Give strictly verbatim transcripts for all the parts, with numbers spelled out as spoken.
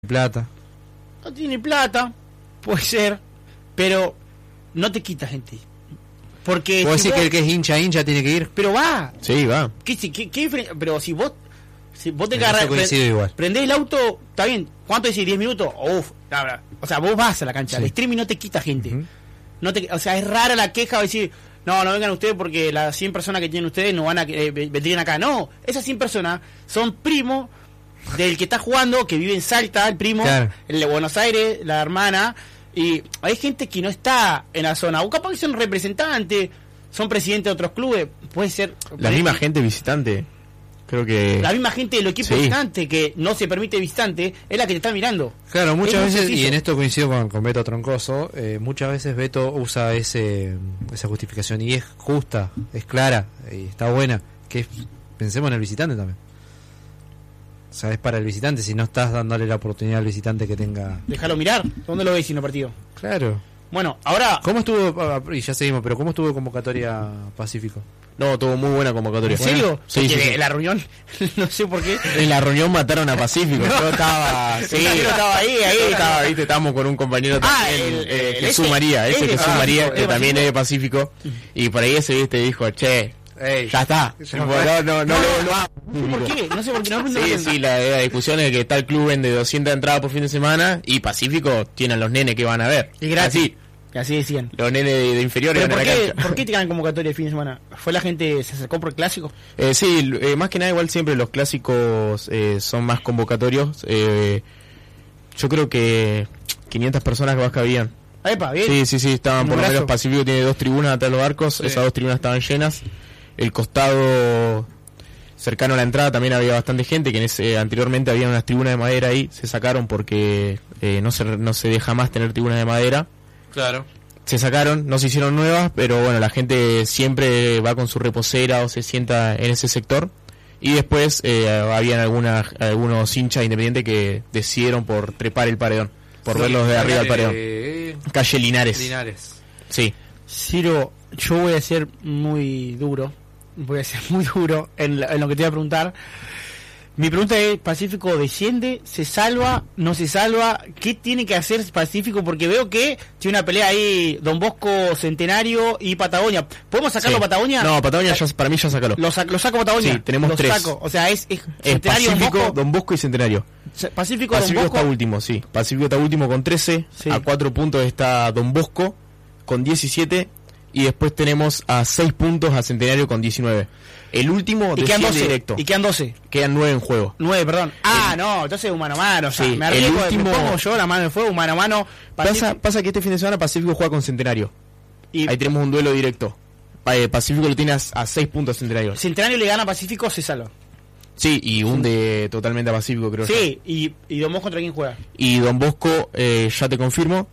plata. No tiene plata, puede ser, pero no te quita gente. Porque ¿Vos si decís vos, que el que es hincha, hincha tiene que ir? Pero va. Sí, va. ¿Qué, qué, qué, pero si vos si vos te En eso agarras, coincido igual. prendés el auto, está bien. ¿Cuánto decís? ¿diez minutos? Uf, o sea, vos vas a la cancha. Sí. El streaming no te quita gente. Uh-huh. No te, o sea, es rara la queja de decir, no, no vengan ustedes porque las cien personas que tienen ustedes no van a eh, vendrían acá. No, esas cien personas son primos del que está jugando, que vive en Salta, el primo, claro. El de Buenos Aires, la hermana. Y hay gente que no está en la zona. O capaz que son representantes, son presidentes de otros clubes. Puede ser. La misma gente visitante. Creo que. La misma gente del equipo sí. visitante que no se permite visitante es la que te está mirando. Claro, muchas es veces, sencillo. y en esto coincido con, con Beto Troncoso, eh, muchas veces Beto usa ese esa justificación y es justa, es clara y está buena. Que es, pensemos en el visitante también. O sea, es para el visitante, si no estás dándole la oportunidad al visitante que tenga. Déjalo mirar. ¿Dónde lo ves en el partido? Claro. Bueno, ahora. ¿Cómo estuvo? Y ya seguimos, pero ¿cómo estuvo convocatoria Pacífico? No, tuvo muy buena convocatoria. ¿En serio? Sí, Porque sí, sí. la reunión, no sé por qué. En la reunión mataron a Pacífico. Yo estaba. Sí, Yo estaba ahí, ahí. Yo estaba, viste, estábamos con un compañero Ah, también, el- eh, el Jesús ese- María, ese ese Jesús de María, Pacífico, que de también es de Pacífico. Pacífico. Y por ahí ese, viste, dijo, che, Ey, ya está. Ya Tipo, fue. no, no, no, No no, sé por qué, no sé por qué. No, no Sí, entiendo. sí, la, la discusión es que tal club vende doscientas entradas por fin de semana y Pacífico tiene a los nenes que van a ver. Y gratis. Así, Así decían. los nenes de, de inferiores ¿Pero van por a la qué, cancha. por qué te ganan convocatoria el fin de semana? ¿Fue la gente, se acercó por el clásico? Eh, sí, eh, más que nada igual siempre los clásicos eh, son más convocatorios. Eh, yo creo que quinientas personas que más cabían. Epa, bien. Sí, sí, sí, estaban por lo Numerazo. menos. Pacífico tiene dos tribunas atrás de los arcos, Sí. esas dos tribunas estaban llenas. El costado cercano a la entrada también había bastante gente, que en ese, anteriormente había unas tribunas de madera ahí, se sacaron porque eh, no se no se deja más tener tribunas de madera. Claro. Se sacaron, no se hicieron nuevas, pero bueno, la gente siempre va con su reposera o se sienta en ese sector. Y después eh, habían algunas, algunos hinchas independientes que decidieron por trepar el paredón, por Sí, verlos de arriba del paredón. eh, Calle Linares. Linares. Sí. Ciro, yo voy a ser muy duro. Voy a ser muy duro en, la- en lo que te voy a preguntar. Mi pregunta es, ¿Pacífico desciende? ¿Se salva? ¿No se salva? ¿Qué tiene que hacer Pacífico? Porque veo que tiene una pelea ahí, Don Bosco, Centenario y Patagonia. ¿Podemos sacarlo Sí. Patagonia? No, Patagonia ya, para mí ya sacalo. Lo, sac- lo saco Patagonia. Sí, tenemos Lo tres. saco. O sea, es, es Es Centenario, Don Pacífico, Bosco, Don Bosco y Centenario. Pacífico, Pacífico Don Bosco. está último, sí. Pacífico está último con trece. Sí. A cuatro puntos está Don Bosco con diecisiete. Y después tenemos a seis puntos a Centenario con diecinueve. El último Y quedan desciende doce. directo. Y quedan doce. Quedan nueve en juego. nueve, perdón. Ah, no, entonces un mano a mano. O sea, Sí, me arriesgo, el último- me pongo yo la mano de fuego, un mano a mano. Pasa, Pacífico- pasa que este fin de semana Pacífico juega con Centenario. y Ahí tenemos un duelo directo. Pa- eh, Pacífico lo tiene a, a seis puntos a Centenario. Centenario le gana a Pacífico, se salva. Sí, y hunde totalmente a Pacífico, creo yo. Sí, y, y Don Bosco contra quién juega. Y Don Bosco, eh, ya te confirmo.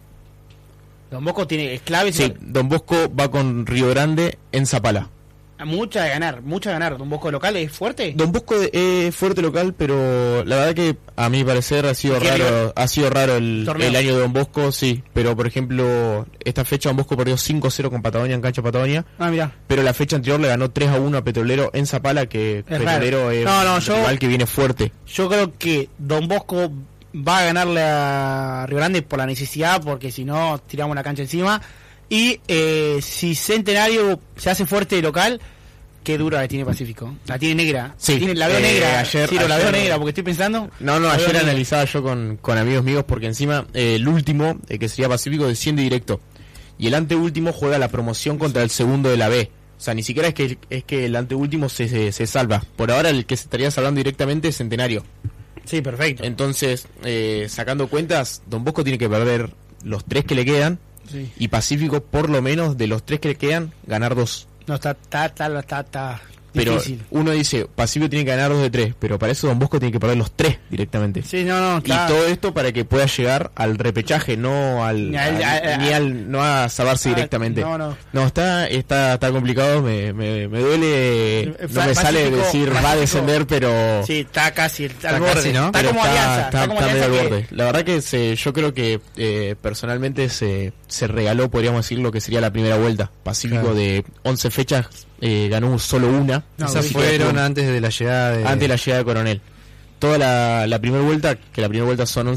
Don Bosco tiene, es clave. Sí, Don Bosco va con Río Grande en Zapala. Mucha de ganar, mucha de ganar. Don Bosco local es fuerte. Don Bosco es fuerte local, pero la verdad que a mi parecer ha sido ¿Qué raro, rival? ha sido raro el, Torneo. el año de Don Bosco, sí. Pero por ejemplo, esta fecha Don Bosco perdió cinco cero con Patagonia en cancha Patagonia. Ah, mira. Pero la fecha anterior le ganó tres a uno a Petrolero en Zapala, que Petrolero raro. es No, no, un yo- rival que viene fuerte. Yo creo que Don Bosco va a ganarle a Río Grande por la necesidad, porque si no, tiramos la cancha encima. Y eh, si Centenario se hace fuerte local, qué dura la tiene Pacífico. La tiene negra. Sí. La, tiene, la veo Eh, negra. ayer- Ciro, la veo ayer- negra, porque estoy pensando. No, no, La veo ayer negra. analizaba yo con, con amigos míos porque encima eh, el último, eh, que sería Pacífico, desciende directo. Y el anteúltimo juega la promoción contra el segundo de la B. O sea, ni siquiera es que es que el anteúltimo se, se, se salva. Por ahora el que se estaría salvando directamente es Centenario. Sí, perfecto. Entonces, eh, sacando cuentas, Don Bosco tiene que perder los tres que le quedan. Sí. Y Pacífico, por lo menos, de los tres que le quedan, ganar dos. No, está, está, está, está, está Pero difícil. uno dice, Pacífico tiene que ganar dos de tres, pero para eso Don Bosco tiene que perder los tres directamente. Sí, no, no, Y está. todo esto para que pueda llegar al repechaje, no al, Ni al- al- a- ni a- al- no a salvarse Ah, directamente. No, no. No, está está está complicado, me, me, me duele, Eh, no me Pacífico- sale decir va a Pacífico- descender, pero Sí, está casi al Está borde. casi, ¿no? Está pero como alianza. Está, como está medio alianza al que- borde. La verdad que se, yo creo que eh, personalmente se, se regaló, podríamos decir, lo que sería la primera vuelta. Pacífico Claro. de once fechas eh, ganó solo una. No, Esas sí, fueron quedó antes de la llegada de... antes de la llegada de Coronel. toda la, la primera vuelta, que la primera vuelta son